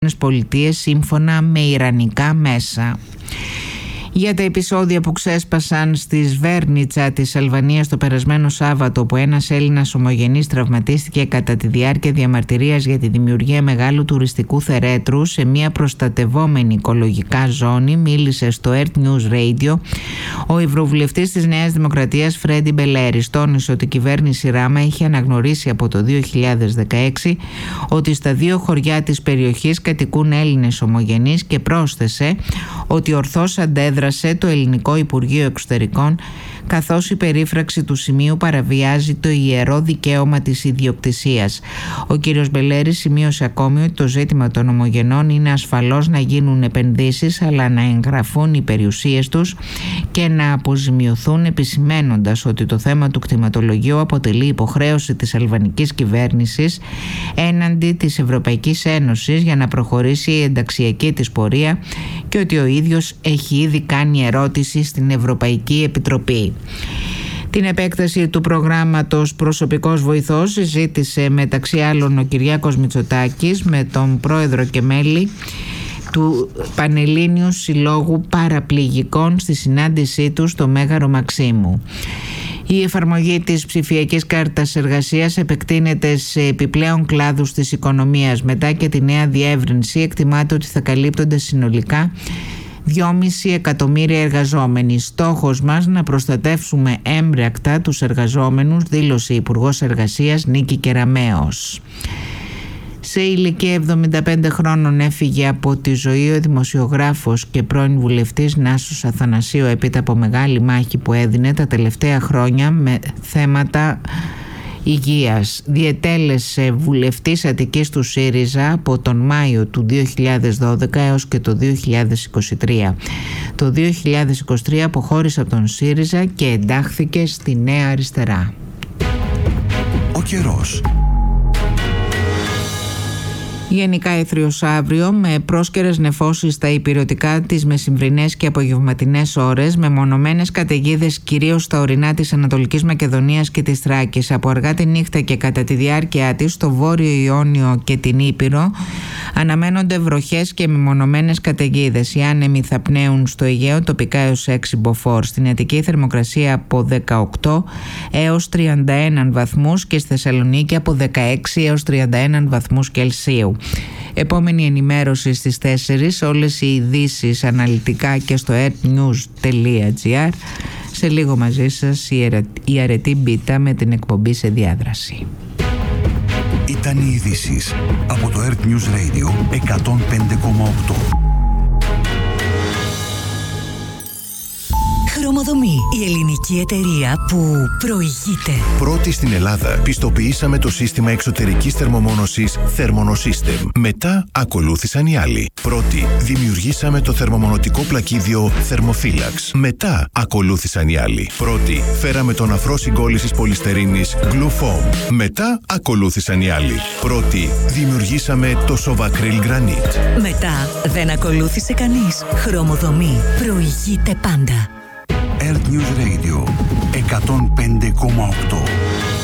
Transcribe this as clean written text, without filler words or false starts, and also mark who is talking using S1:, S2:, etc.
S1: Πολιτείες σύμφωνα με ιρανικά μέσα. Για τα επεισόδια που ξέσπασαν στη Σβέρνιτσα της Αλβανίας το περασμένο Σάββατο, που ένας Έλληνας ομογενής τραυματίστηκε κατά τη διάρκεια διαμαρτυρίας για τη δημιουργία μεγάλου τουριστικού θερέτρου σε μια προστατευόμενη οικολογικά ζώνη, μίλησε στο Earth News Radio ο ευρωβουλευτής της Νέας Δημοκρατίας Φρέντι Μπελέρης. Τόνισε ότι η κυβέρνηση Ράμα έχει αναγνωρίσει από το 2016 ότι στα δύο χωριά της περιοχής κατοικούν Έλληνες ομογενείς και πρόσθεσε ότι ορθώς αντέδρασε το Ελληνικό Υπουργείο Εξωτερικών, καθώς η περίφραξη του σημείου παραβιάζει το ιερό δικαίωμα της ιδιοκτησίας. Ο κύριος Μπελέρης σημείωσε ακόμη ότι το ζήτημα των ομογενών είναι ασφαλώς να γίνουν επενδύσεις, αλλά να εγγραφούν οι περιουσίες τους και να αποζημιωθούν, επισημένοντας ότι το θέμα του κτηματολογίου αποτελεί υποχρέωση της αλβανικής κυβέρνησης έναντι της Ευρωπαϊκής Ένωσης για να προχωρήσει η ενταξιακή της πορεία και ότι ο ίδιος έχει ήδη κάνει ερώτηση στην Ευρωπαϊκή Επιτροπή. Την επέκταση του προγράμματος «Προσωπικός βοηθός» συζήτησε μεταξύ άλλων ο Κυριάκος Μητσοτάκης με τον πρόεδρο και μέλη του Πανελλήνιου Συλλόγου Παραπληγικών στη συνάντησή του στο Μέγαρο Μαξίμου. Η εφαρμογή της ψηφιακής κάρτας εργασίας επεκτείνεται σε επιπλέον κλάδους της οικονομίας. Μετά και τη νέα διεύρυνση εκτιμάται ότι θα καλύπτονται συνολικά 2,5 εκατομμύρια εργαζόμενοι. Στόχος μας να προστατεύσουμε έμπρακτα τους εργαζόμενους, δήλωσε η Υπουργός Εργασίας Νίκη Κεραμέως. Σε ηλικία 75 χρόνων έφυγε από τη ζωή ο δημοσιογράφος και πρώην βουλευτής Νάσος Αθανασίου έπειτα από μεγάλη μάχη που έδινε τα τελευταία χρόνια με θέματα υγείας. Διετέλεσε βουλευτής Αττικής του ΣΥΡΙΖΑ από τον Μάιο του 2012 έως και το 2023. Το 2023 αποχώρησε από τον ΣΥΡΙΖΑ και εντάχθηκε στη Νέα Αριστερά.
S2: Ο καιρός.
S1: Γενικά έθριος αύριο με πρόσκαιρες νεφώσεις στα ηπειρωτικά τις μεσημβρινές και απογευματινές ώρες, με μονομένες καταιγίδες κυρίως στα ορεινά της Ανατολικής Μακεδονίας και της Θράκης. Από αργά τη νύχτα και κατά τη διάρκεια της στο Βόρειο Ιόνιο και την Ήπειρο αναμένονται βροχές και μεμονωμένες καταιγίδες. Οι άνεμοι θα πνέουν στο Αιγαίο τοπικά έως 6 μποφόρ. Στην Αττική θερμοκρασία από 18 έως 31 βαθμούς και στη Θεσσαλονίκη από 16 έως 31 βαθμούς Κελσίου. Επόμενη ενημέρωση στις 4, όλες οι ειδήσεις αναλυτικά και στο earthnews.gr. Σε λίγο μαζί σας η Αρετή Μπίτα με την εκπομπή σε διάδραση.
S2: Ήταν οι ειδήσεις από το Earth News Radio 105,8.
S3: Χρωμοδομή, η ελληνική εταιρεία που προηγείται.
S4: Πρώτη στην Ελλάδα πιστοποιήσαμε το σύστημα εξωτερικής θερμομόνωσης Thermonosystem. Μετά ακολούθησαν οι άλλοι. Πρώτη δημιουργήσαμε το θερμομονωτικό πλακίδιο Thermophilax. Μετά ακολούθησαν οι άλλοι. Πρώτη φέραμε τον αφρό συγκόλλησης πολυστερίνης Glufoam. Μετά ακολούθησαν οι άλλοι. Πρώτη δημιουργήσαμε το Sovacryl Granite.
S3: Μετά δεν ακολούθησε κανείς. Χρωμοδομή προηγείται πάντα.
S2: Earth News Radio 105,8.